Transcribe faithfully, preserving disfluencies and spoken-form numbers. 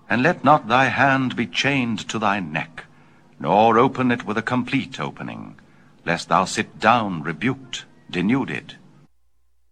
And let not thy hand be chained to thy neck, nor open it with a complete opening, lest thou sit down rebuked, denuded,